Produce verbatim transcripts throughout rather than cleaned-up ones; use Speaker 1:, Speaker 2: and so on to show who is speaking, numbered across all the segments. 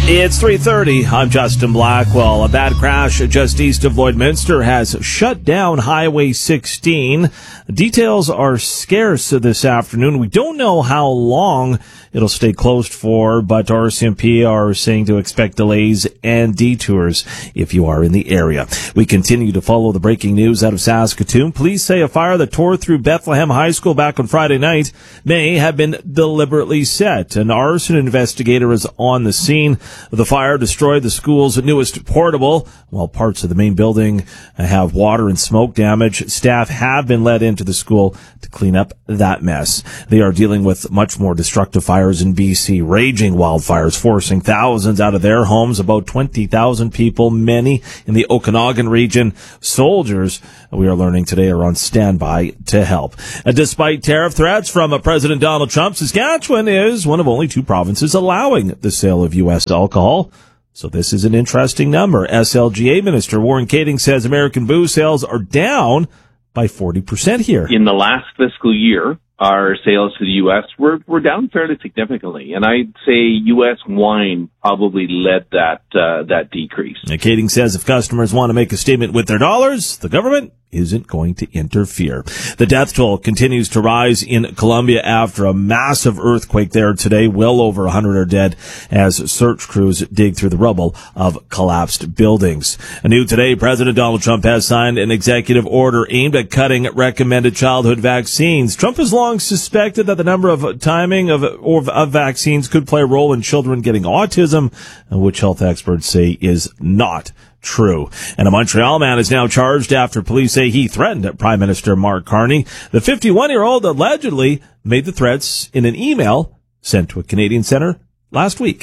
Speaker 1: It's three thirty. I'm Justin Blackwell. A bad crash just east of Lloydminster has shut down Highway sixteen. Details are scarce this afternoon. We don't know how long it'll stay closed for, but R C M P are saying to expect delays and detours if you are in the area. We continue to follow the breaking news out of Saskatoon. Police say a fire that tore through Bethlehem High School back on Friday night may have been deliberately set. An arson investigator is on the scene. The fire destroyed the school's newest portable. While parts of the main building have water and smoke damage, staff have been led into the school to clean up that mess. They are dealing with much more destructive fires in B C, raging wildfires forcing thousands out of their homes, about twenty thousand people, many in the Okanagan region. Soldiers, we are learning today, are on standby to help. And despite tariff threats from President Donald Trump, Saskatchewan is one of only two provinces allowing the sale of U S alcohol. So this is an interesting number. S L G A Minister Warren Kating says American booze sales are down by forty percent here.
Speaker 2: In the last fiscal year, our sales to the U S were, were down fairly significantly. And I'd say U S wine probably led that, uh, that decrease.
Speaker 1: Now, Kating says if customers want to make a statement with their dollars, the government isn't going to interfere. The death toll continues to rise in Colombia after a massive earthquake there today. Well over one hundred are dead as search crews dig through the rubble of collapsed buildings. New today, President Donald Trump has signed an executive order aimed at cutting recommended childhood vaccines. Trump has long suspected that the number of timing of, of, of vaccines could play a role in children getting autism, which health experts say is not true. And a Montreal man is now charged after police say he threatened Prime Minister Mark Carney. The fifty-one-year-old allegedly made the threats in an email sent to a Canadian centre last week.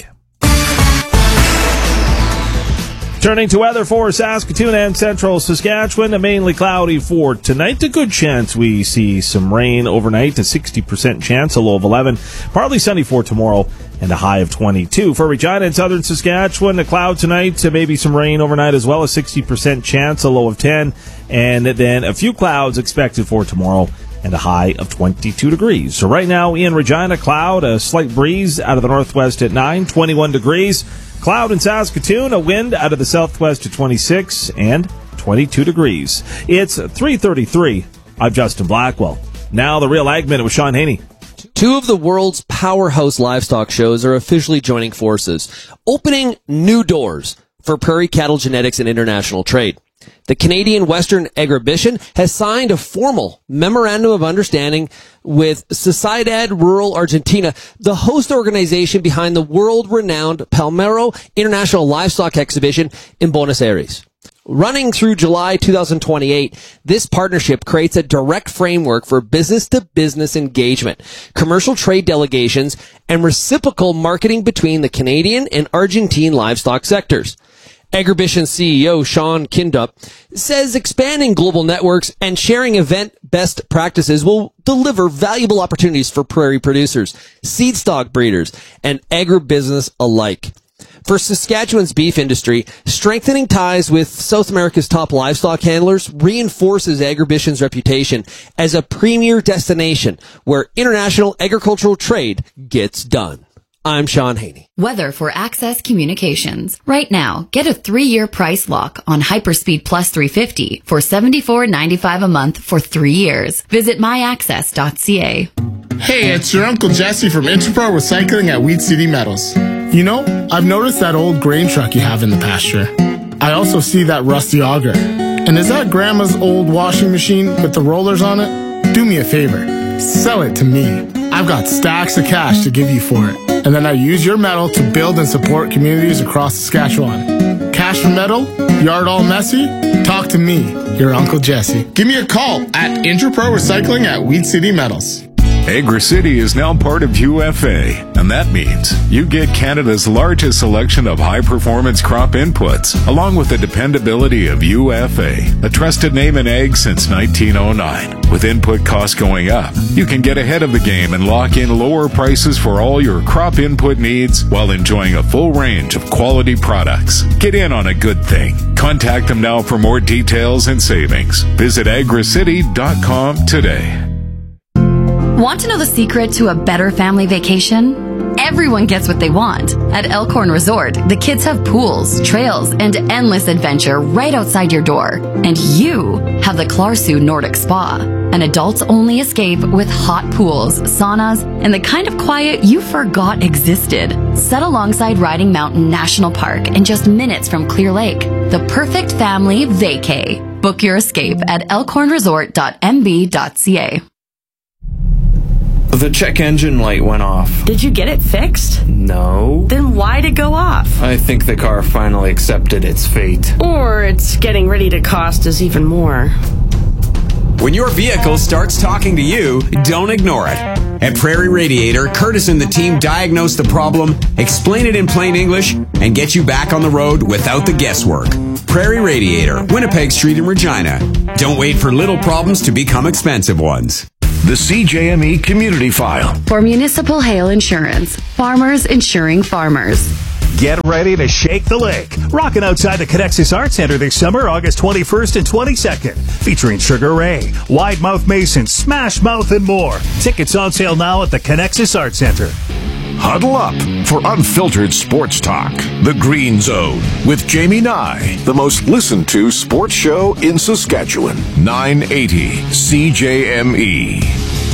Speaker 1: Turning to weather for Saskatoon and central Saskatchewan, mainly cloudy for tonight. A good chance we see some rain overnight, a sixty percent chance, a low of eleven. Partly sunny for tomorrow and a high of twenty-two. For Regina and southern Saskatchewan, a cloud tonight, maybe some rain overnight as well, a sixty percent chance, a low of ten. And then a few clouds expected for tomorrow and a high of twenty-two degrees. So right now in Regina, cloud, a slight breeze out of the northwest at nine, twenty-one degrees. Cloud in Saskatoon, a wind out of the southwest to twenty-six and twenty-two degrees. It's three thirty-three. I'm Justin Blackwell. Now the Real Ag Minute with Sean Haney.
Speaker 3: Two of the world's powerhouse livestock shows are officially joining forces, opening new doors for prairie cattle genetics and international trade. The Canadian Western Agribition has signed a formal memorandum of understanding with Sociedad Rural Argentina, the host organization behind the world-renowned Palmero International Livestock Exhibition in Buenos Aires. Running through July two thousand twenty-eight, this partnership creates a direct framework for business-to-business engagement, commercial trade delegations, and reciprocal marketing between the Canadian and Argentine livestock sectors. Agribition C E O Sean Kindup says expanding global networks and sharing event best practices will deliver valuable opportunities for prairie producers, seed stock breeders, and agribusiness alike. For Saskatchewan's beef industry, strengthening ties with South America's top livestock handlers reinforces Agribition's reputation as a premier destination where international agricultural trade gets done. I'm Sean Haney.
Speaker 4: Weather for Access Communications. Right now, get a three-year price lock on Hyperspeed Plus three fifty for seventy-four ninety-five a month for three years. Visit my access dot c a.
Speaker 5: Hey, it's your Uncle Jesse from Interpro Recycling at Weed City Metals. You know, I've noticed that old grain truck you have in the pasture. I also see that rusty auger. And is that Grandma's old washing machine with the rollers on it? Do me a favor. Sell it to me. I've got stacks of cash to give you for it. And then I use your metal to build and support communities across Saskatchewan. Cash for metal? Yard all messy? Talk to me, your Uncle Jesse. Give me a call at Interpro Recycling at Weed City Metals.
Speaker 6: AgriCity is now part of U F A, and that means you get Canada's largest selection of high-performance crop inputs, along with the dependability of U F A, a trusted name in ag since nineteen oh nine. With input costs going up, you can get ahead of the game and lock in lower prices for all your crop input needs while enjoying a full range of quality products. Get in on a good thing. Contact them now for more details and savings. Visit agri city dot com today.
Speaker 4: Want to know the secret to a better family vacation? everyone gets what they want. At Elkhorn Resort, the kids have pools, trails, and endless adventure right outside your door. And you have the Clarsu Nordic Spa, an adults-only escape with hot pools, saunas, and the kind of quiet you forgot existed. Set alongside Riding Mountain National Park and just minutes from Clear Lake. The perfect family vacay. Book your escape at elkhorn resort dot m b dot c a.
Speaker 7: The check engine light went off.
Speaker 8: Did you get it fixed?
Speaker 7: No.
Speaker 8: Then why'd it go off?
Speaker 7: I think the car finally accepted its fate.
Speaker 8: Or it's getting ready to cost us even more.
Speaker 9: When your vehicle starts talking to you, don't ignore it. At Prairie Radiator, Curtis and the team diagnose the problem, explain it in plain English, and get you back on the road without the guesswork. Prairie Radiator, Winnipeg Street in Regina. Don't wait for little problems to become expensive ones.
Speaker 10: The C J M E Community File.
Speaker 4: For municipal hail insurance, farmers insuring farmers.
Speaker 11: Get ready to shake the lake. Rocking outside the Connexus Arts Center this summer, August twenty-first and twenty-second. Featuring Sugar Ray, Wide Mouth Mason, Smash Mouth, and more. Tickets on sale now at the Connexus Arts Center.
Speaker 10: Huddle up for unfiltered sports talk. The Green Zone with Jamie Nye, the most listened to sports show in Saskatchewan. nine eighty C J M E.